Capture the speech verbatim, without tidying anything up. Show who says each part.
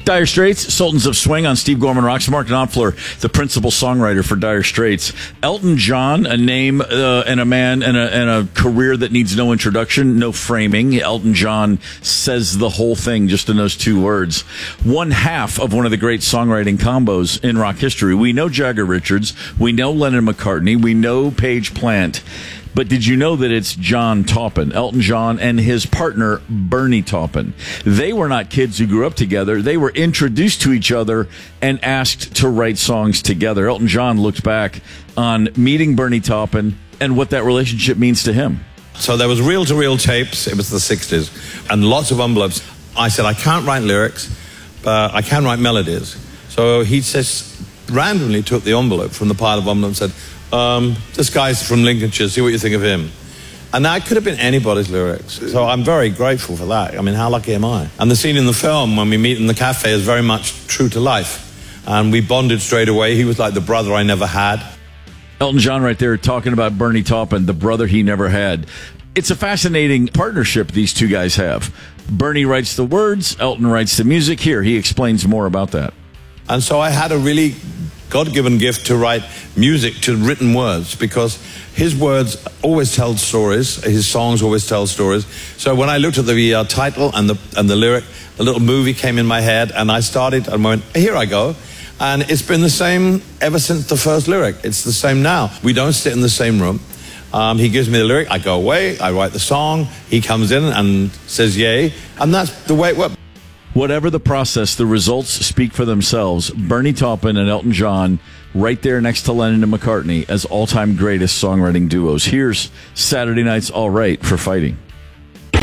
Speaker 1: Dire Straits, Sultans of Swing on Steve Gorman Rocks. Mark Knopfler, the principal songwriter for Dire Straits. Elton John, a name uh, and a man and a, and a career that needs no introduction, no framing. Elton John says the whole thing just in those two words. One half of one of the great songwriting combos in rock history. We know Jagger Richards. We know Lennon McCartney. We know Page Plant. But did you know that it's John Taupin, Elton John, and his partner, Bernie Taupin? They were not kids who grew up together. They were introduced to each other and asked to write songs together. Elton John looked back on meeting Bernie Taupin and what that relationship means to him.
Speaker 2: So there was reel-to-reel tapes. It was the sixties, and lots of envelopes. I said, I can't write lyrics, but I can write melodies. So he just randomly took the envelope from the pile of envelopes and said, Um, this guy's from Lincolnshire, see what you think of him. And that could have been anybody's lyrics. So I'm very grateful for that. I mean, how lucky am I? And the scene in the film when we meet in the cafe is very much true to life. And we bonded straight away. He was like the brother I never had.
Speaker 1: Elton John right there talking about Bernie Taupin, the brother he never had. It's a fascinating partnership these two guys have. Bernie writes the words, Elton writes the music. Here, he explains more about that.
Speaker 2: And so I had a really God-given gift to write music to written words, because his words always tell stories, his songs always tell stories. So when I looked at the uh, title and the and the lyric, a little movie came in my head, and I started and went, here I go. And it's been the same ever since the first lyric. It's the same now. We don't sit in the same room. Um, he gives me the lyric, I go away, I write the song, he comes in and says yay, and that's the way it works.
Speaker 1: Whatever the process, the results speak for themselves. Bernie Taupin and Elton John right there next to Lennon and McCartney as all-time greatest songwriting duos. Here's Saturday Night's All Right for Fighting.